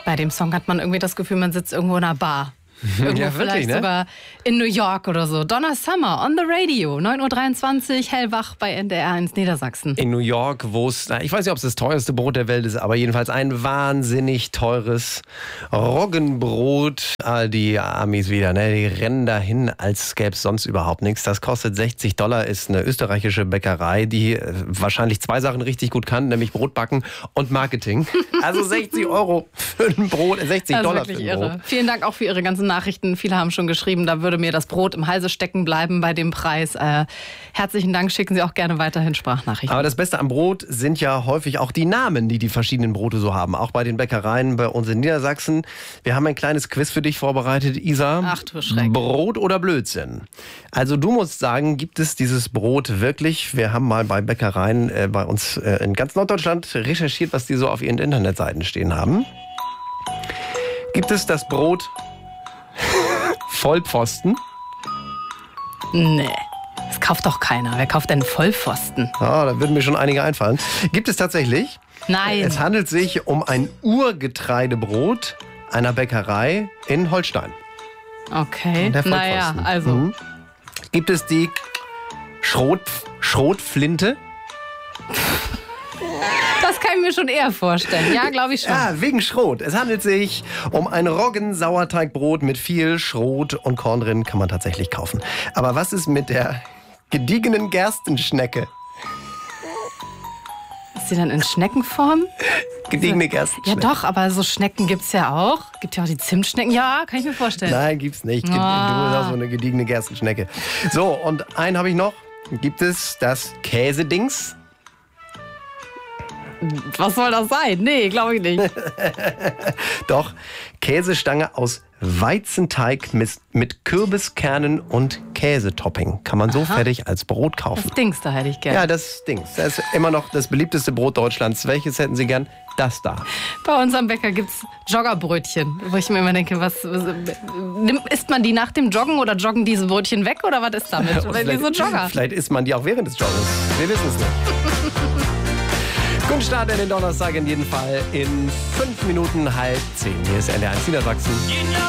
Bei dem Song hat man irgendwie das Gefühl, man sitzt irgendwo in einer Bar. Irgendwo Ja, wirklich, vielleicht ne? sogar in New York oder so. Donna Summer on the Radio, 9.23 Uhr, hellwach bei NDR 1 Niedersachsen. In New York, wo es, ich weiß nicht, ob es das teuerste Brot der Welt ist, aber jedenfalls ein wahnsinnig teures Roggenbrot. Die Amis wieder, ne? Die rennen dahin, als gäbe es sonst überhaupt nichts. Das kostet $60, ist eine österreichische Bäckerei, die wahrscheinlich 2 Sachen richtig gut kann, nämlich Brotbacken und Marketing. Also 60 Euro für ein Brot, $60 Das ist für wirklich ein Brot. irre. Vielen Dank auch für Ihre ganzen Nachrichten. Viele haben schon geschrieben, da würde mir das Brot im Halse stecken bleiben bei dem Preis. Herzlichen Dank, schicken Sie auch gerne weiterhin Sprachnachrichten. Aber das Beste am Brot sind ja häufig auch die Namen, die die verschiedenen Brote so haben. Auch bei den Bäckereien bei uns in Niedersachsen. Wir haben ein kleines Quiz für dich vorbereitet, Isa. Ach du Schreck. Brot oder Blödsinn? Also du musst sagen, gibt es dieses Brot wirklich? Wir haben mal bei Bäckereien bei uns in ganz Norddeutschland recherchiert, was die so auf ihren Internetseiten stehen haben. Gibt es das Brot Vollpfosten? Nee, das kauft doch keiner. Wer kauft denn Vollpfosten? Da würden mir schon einige einfallen. Gibt es tatsächlich? Nein. Es handelt sich um ein Urgetreidebrot einer Bäckerei in Holstein. Okay, Der naja, Vollpfosten. also. Gibt es die Schrotflinte? Das kann ich mir schon eher vorstellen. Ja, glaube ich schon. Ja, wegen Schrot. Es handelt sich um ein Roggensauerteigbrot mit viel Schrot und Korn drin, kann man tatsächlich kaufen. Aber was ist mit der gediegenen Gerstenschnecke? Ist sie dann in Schneckenform? Gediegene Ja Gerstenschnecke. doch, aber so Schnecken gibt's ja auch. Gibt ja auch die Zimtschnecken. Ja, kann ich mir vorstellen. Nein, gibt's nicht. Du hast so eine gediegene Gerstenschnecke. So, und einen habe ich noch. Gibt es das Käsedings? Was soll das sein? Nee, glaube ich nicht. Doch, Käsestange aus Weizenteig mit Kürbiskernen und Käsetopping. Kann man so fertig als Brot kaufen. Das Dings, da hätte ich gerne. Ja, das Dings. Das ist immer noch das beliebteste Brot Deutschlands. Welches hätten Sie gern? Das da. Bei uns am Bäcker gibt's Joggerbrötchen, wo ich mir immer denke, isst man die nach dem Joggen oder joggen diese Brötchen weg oder was ist damit? Oder wie so Jogger. Vielleicht isst man die auch während des Joggens. Wir wissen es nicht. Guten Start in den Donnerstag in jedem Fall. In 5 Minuten 9:30. Hier ist NDR 1 Niedersachsen.